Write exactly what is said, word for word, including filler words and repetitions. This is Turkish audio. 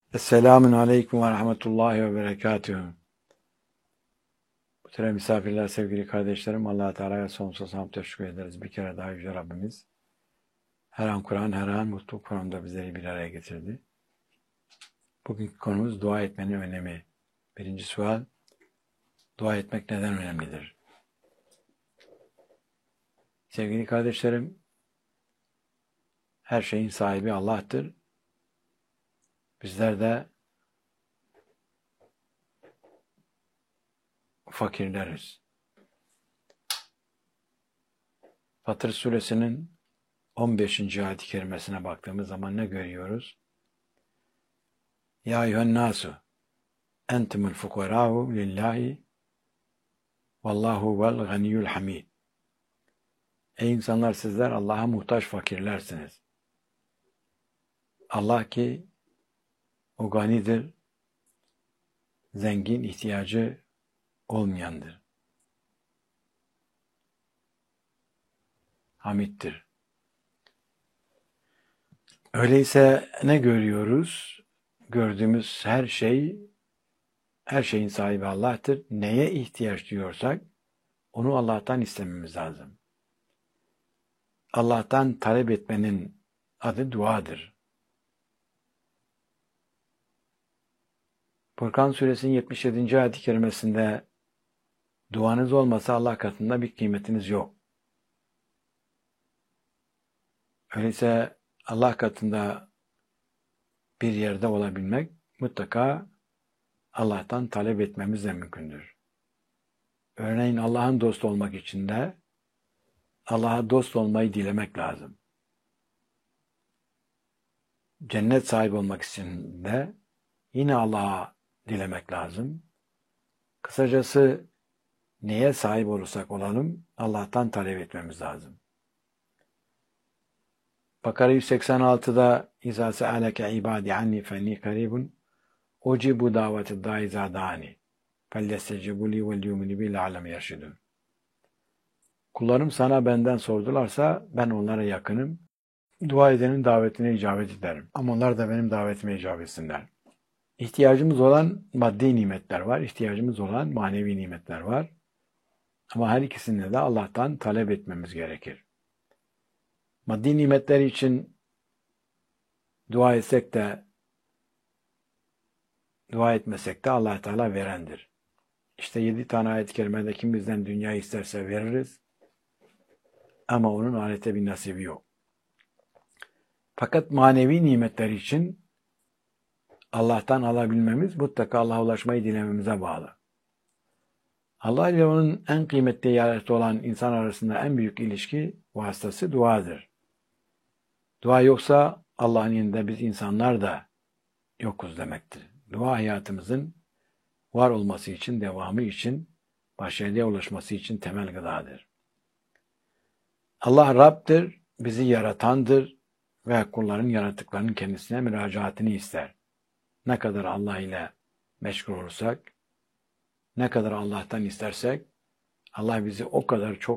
Esselamun Aleyküm ve Rahmetullahi ve Berekatühü. Muhterem misafirler, sevgili kardeşlerim, Allah-u Teala'ya sonsuz hamd teşekkür ederiz. Bir kere daha Yüce Rabbimiz her an Kur'an, her an mutlu Kur'an'da bizleri bir araya getirdi. Bugünkü konumuz dua etmenin önemi. Birinci sual, dua etmek neden önemlidir? Sevgili kardeşlerim, her şeyin sahibi Allah'tır. Bizler de fakirleriz. Fatır suresinin on beşinci ayet-i kerimesine baktığımız zaman ne görüyoruz? Ya eyyühen nasu entumul fukara'u lillahi vallahu vel ganiyyul hamid. Ey insanlar, sizler Allah'a muhtaç fakirlersiniz. Allah ki o ganidir, zengin, ihtiyacı olmayandır. Hamiddir. Öyleyse ne görüyoruz? Gördüğümüz her şey, her şeyin sahibi Allah'tır. Neye ihtiyaç duyuyorsak onu Allah'tan istememiz lazım. Allah'tan talep etmenin adı duadır. Furkan suresinin yetmiş yedinci ayet-i kerimesinde duanız olmasa Allah katında bir kıymetiniz yok. Öyleyse Allah katında bir yerde olabilmek mutlaka Allah'tan talep etmemiz de mümkündür. Örneğin Allah'ın dostu olmak için de Allah'a dost olmayı dilemek lazım. Cennet sahibi olmak için de yine Allah'a dilemek lazım. Kısacası neye sahip olursak olalım Allah'tan talep etmemiz lazım. Bakara yüz seksen altıda İzâ se'aleke ibâdi anni fenni karibun ucibu daveti dâizâ dâni fellestecibûlî vel yûminî bî le'allem yerşidûn. Kullarım sana benden sordularsa ben onlara yakınım. Dua edenin davetine icabet ederim. Ama onlar da benim davetime icabet etsinler. İhtiyacımız olan maddi nimetler var. İhtiyacımız olan manevi nimetler var. Ama her ikisinde de Allah'tan talep etmemiz gerekir. Maddi nimetler için dua etsek de dua etmesek de Allah Teala verendir. İşte yedi tane ayet-i kerimede kim bizden dünya isterse veririz. Ama onun ahirete bir nasibi yok. Fakat manevi nimetler için Allah'tan alabilmemiz mutlaka Allah'a ulaşmayı dilememize bağlı. Allah ile onun en kıymetli yararı olan insan arasında en büyük ilişki vasıtası duadır. Dua yoksa Allah'ın yanında biz insanlar da yokuz demektir. Dua hayatımızın var olması için, devamı için, başarıya ulaşması için temel gıdadır. Allah Rab'dir, bizi yaratandır ve kulların yaratıklarının kendisine müracaatını ister. Ne kadar Allah ile meşgul olursak, ne kadar Allah'tan istersek, Allah bizi o kadar çok